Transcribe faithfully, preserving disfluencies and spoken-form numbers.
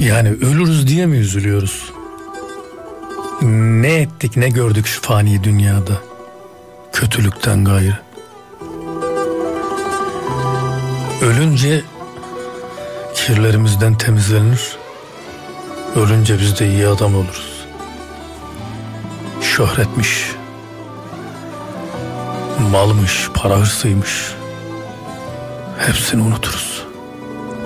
Yani ölürüz diye mi üzülüyoruz? Ne ettik ne gördük şu fani dünyada, kötülükten gayrı. Ölünce kirlerimizden temizlenir, ölünce biz de iyi adam oluruz. Şöhretmiş, malmış, para hırsıymış, hepsini unuturuz.